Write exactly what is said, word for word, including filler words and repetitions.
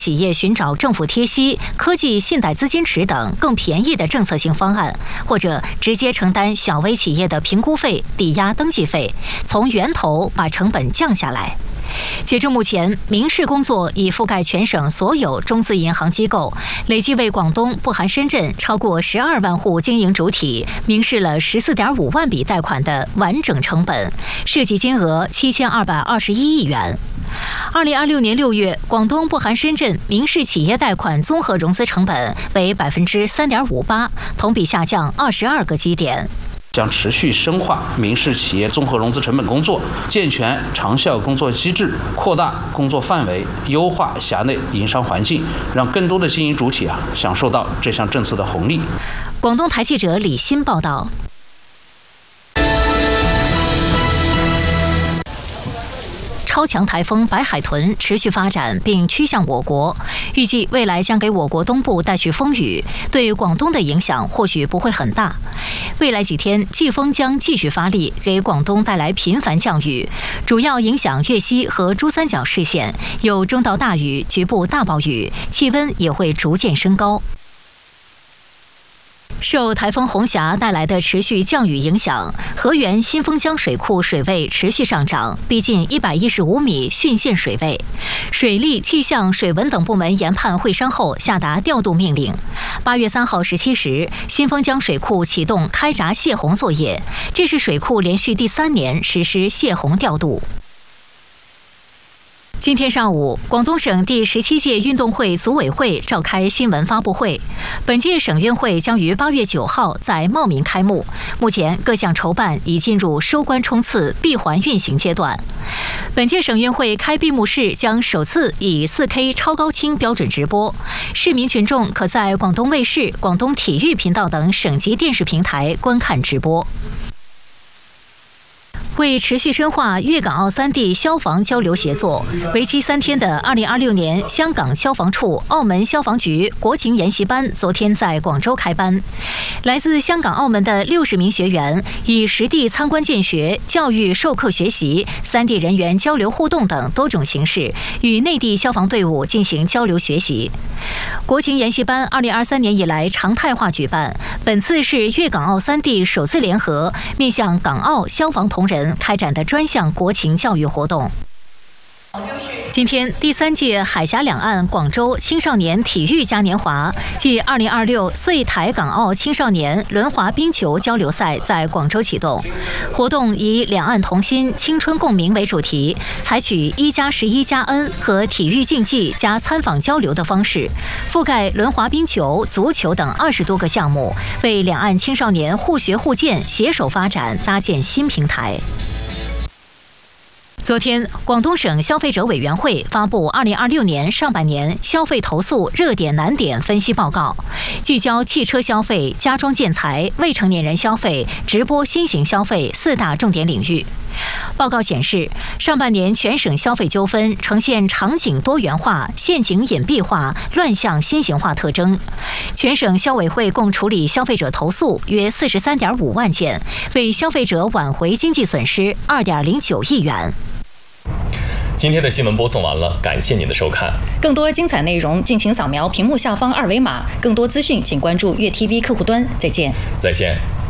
企业寻找政府贴息、科技信贷资金池等更便宜的政策性方案，或者直接承担小微企业的评估费、抵押登记费，从源头把成本降下来。截至目前，明示工作已覆盖全省所有中资银行机构，累计为广东不含深圳超过十二万户经营主体明示了十四点五万笔贷款的完整成本，涉及金额七千二百二十一亿元。二零二六年六月，广东不含深圳明示企业贷款综合融资成本为百分之三点五八，同比下降二十二个基点。 将持续深化民事企业综合融资成本工作，健全长效工作机制，扩大工作范围，优化辖内营商环境，让更多的经营主体啊享受到这项政策的红利。 广东台记者李欣报道。超强台风白海豚持续发展并趋向我国，预计未来将给我国东部带去风雨，对广东的影响或许不会很大。未来几天，季风将继续发力，给广东带来频繁降雨，主要影响粤西和珠三角市县，有中到大雨，局部大暴雨，气温也会逐渐升高。受台风红霞带来的持续降雨影响，河源新丰江水库水位持续上涨，逼近一百一十五米汛限水位。水利、气象、水文等部门研判会商后，下达调度命令。八月三号十七时，新丰江水库启动开闸泄洪作业，这是水库连续第三年实施泄洪调度。今天上午，广东省第十七届运动会组委会召开新闻发布会。本届省运会将于八月九号在茂名开幕。目前各项筹办已进入收官冲刺、闭环运行阶段。本届省运会开闭幕式将首次以 四K 超高清标准直播，市民群众可在广东卫视、广东体育频道等省级电视平台观看直播。为持续深化粤港澳三地消防交流协作，为期三天的二零二六年香港消防处澳门消防局国情研习班昨天在广州开班。来自香港、澳门的六十名学员以实地参观见学、教育授课学习、三地人员交流互动等多种形式，与内地消防队伍进行交流学习。国情研习班二零二三年以来常态化举办，本次是粤港澳三地首次联合面向港澳消防同仁开展的专项国情教育活动。今天，第三届海峡两岸广州青少年体育嘉年华暨二零二六穗台港澳青少年轮滑冰球交流赛在广州启动。活动以两岸同心、青春共鸣为主题，采取一加十一加 N 和体育竞技加参访交流的方式，覆盖轮滑冰球、足球等二十多个项目，为两岸青少年互学互鉴、携手发展搭建新平台。昨天，广东省消费者委员会发布二零二六年上半年消费投诉热点难点分析报告，聚焦汽车消费、家装建材、未成年人消费、直播新型消费四大重点领域。报告显示，上半年全省消费纠纷呈现场景多元化、陷阱隐蔽化、乱象新型化特征。全省消委会共处理消费者投诉约四十三点五万件，为消费者挽回经济损失二点零九亿元。 今天的新闻播送完了，感谢您的收看。 更多精彩内容，敬请扫描屏幕下方二维码。更多资讯，请关注粤 T V 客户端。再见。 再见。